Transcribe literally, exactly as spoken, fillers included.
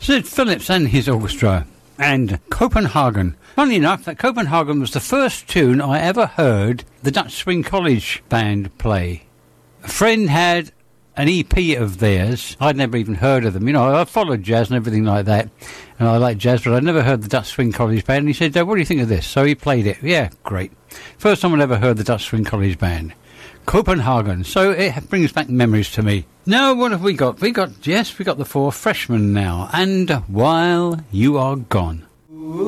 Sid Phillips and his orchestra. And Copenhagen. Funnily enough, that Copenhagen was the first tune I ever heard the Dutch Swing College band play. A friend had an E P of theirs. I'd never even heard of them. You know, I followed jazz and everything like that, and I like jazz, but I'd never heard the Dutch Swing College band. And he said, Dad, what do you think of this? So he played it. Yeah, great. First time I'd ever heard the Dutch Swing College band. Copenhagen. So it brings back memories to me. Now, what have we got? We got, yes, we got the Four Freshmen now. And While You Are Gone.